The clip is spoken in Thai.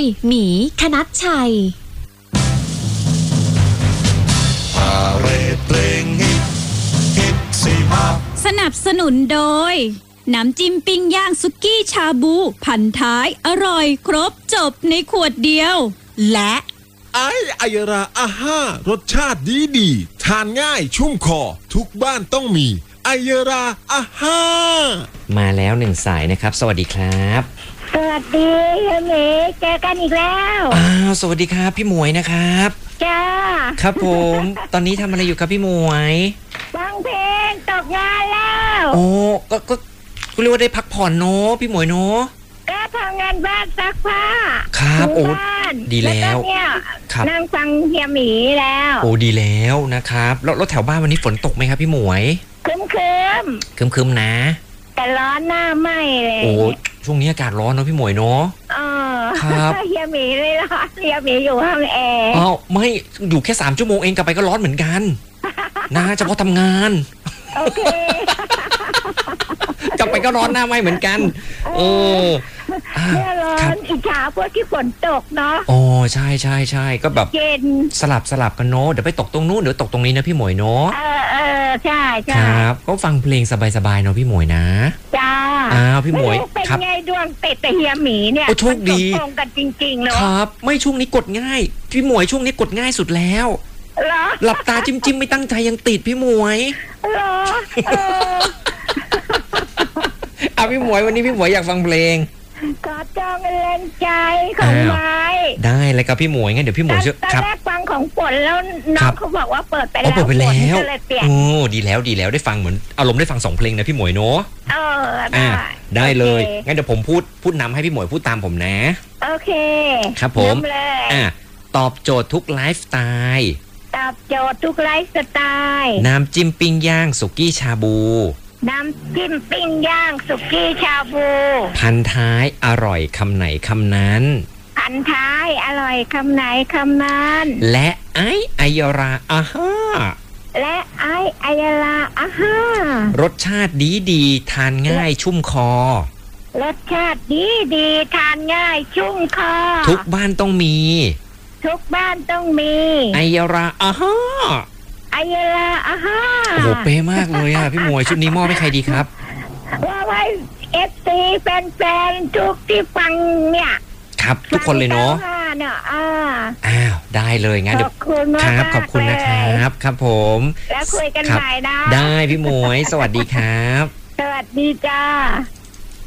หมีคณัชชัยพาเรดเพลงฮิตฮิตสิมาสนับสนุนโดยน้ำจิ้มปิ้งย่างสุกี้ชาบูพันท้ายอร่อยครบจบในขวดเดียวและไอยราอาห้ารสชาติดีทานง่ายชุ่มคอทุกบ้านต้องมีไอยราอาห้ามาแล้วหนึ่งสายนะครับสวัสดีครับสวัสดีเฮียหมีเจอกันอีกแล้วสวัสดีครับพี่หมวยนะครับจ้าครับผมตอนนี้ทำอะไรอยู่ครับพี่หมวยฟังเพลงตกงานแล้วโอ้ก็เรียกว่าได้พักผ่อนเนาะพี่หมวยเนาะก็ทำงานบ้านซักผ้าครับโอ้ดีแล้วครับนั่งฟังเฮียหมีแล้วโอ้ดีแล้วนะครับแล้วแถวบ้านวันนี้ฝนตกไหมครับพี่หมวยคึมนะแต่ร้อนหน้าไหม้เลยโอ้ช่วงนี้อากาศร้อนเนาะพี่หมวยเนาะครับเฮียหมีเลยร้อนเฮียหมีอยู่ห้องแอร์ไม่อยู่แค่3 ชั่วโมงเองกลับไปก็ร้อนเหมือนกันนะเฉพาะทำงานโอเคกลับไปก็ร้อนหน้าไหม้เหมือนกันเนี่ยร้อนอิจฉาพวกที่ฝนตกเนาะโอ้ใช่ก็แบบเย็นสลับกันเนาะเดี๋ยวไปตกตรงนู้นเดี๋ยวตกตรงนี้นะพี่หมวยเนาะใช่ครับก็ฟังเพลงสบายๆเนาะพี่หมวยนะจ้าพี่หมวยเป็นไงดวงติดแต่เฮียหมีเนี่ยโชคดีตรงกันจริงๆเนาะครับไม่ช่วงนี้กดง่ายพี่หมวยช่วงนี้กดง่ายสุดแล้วหลับตาจิ้มไม่ตั้งใจยังติดพี่หมวยเหรอพี่หมวยวันนี้พี่หมวยอยากฟังเพลงกอดจองแรงใจของไม้ได้เลยครับพี่หมวยงั้นเดี๋ยวพี่หมวยตอนแรกฟังของฝนแล้วน้องเขาบอกว่าเปิดไปแล้วโอ้ดีแล้วได้ฟังเหมือนอารมณ์ได้ฟัง2 เพลงนะพี่หมวยเนาะได้เลยงั้นเดี๋ยวผมพูดนำให้พี่หมวยพูดตามผมนะโอเคครับผมตอบโจทย์ทุกไลฟ์สไตล์น้ำจิ้มปิ้งย่างสุกี้ชาบูน้ำจิ้มปิ้งย่างสุกี้ชาบูพันท้ายอร่อยคำไหนคำนั้นพันท้ายอร่อยคำไหนคำนั้นและไอยราอาห้ารสชาติดีทานง่ายชุ่มคอรสชาติดีทานง่ายชุ่มคอทุกบ้านต้องมีไอยราอาห้าโอ้โหเป๊ะมากเลยพี่หมวยชุดนี้มอบให้ใครดีครับว่าไว้ FC แฟนทุกที่ฟังเนี่ยครับทุกคนเลยเนาะได้เลยงั้นเดี๋ยวครับขอบคุณนะครับครับผมแล้วคุยกันใหม่นะได้พี่หมวยสวัสดีครับสวัสดีจ้า